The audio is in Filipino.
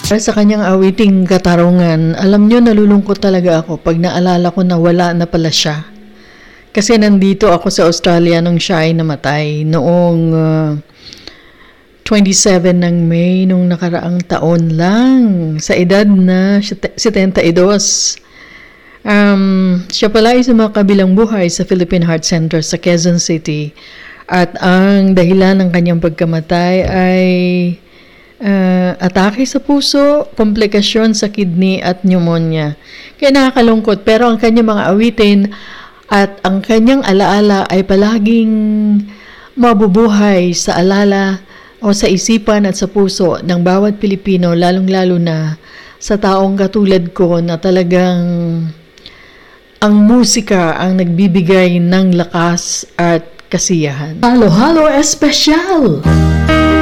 Para sa kanyang awiting Katarungan, alam nyo, nalulungkot talaga ako pag naalala ko na wala na pala siya. Kasi nandito ako sa Australia nung siya ay namatay noong 27 ng May nung nakaraang taon lang, sa edad na 72. Siya pala ay sumakabilang buhay sa Philippine Heart Center sa Quezon City, at ang dahilan ng kanyang pagkamatay ay atake sa puso, komplikasyon sa kidney at pneumonia. Kaya nakakalungkot, pero ang kanyang mga awitin at ang kanyang alaala ay palaging mabubuhay sa alala o sa isipan at sa puso ng bawat Pilipino, lalong-lalo na sa taong katulad ko na talagang ang musika ang nagbibigay ng lakas at kasiyahan. Halo-halo espesyal!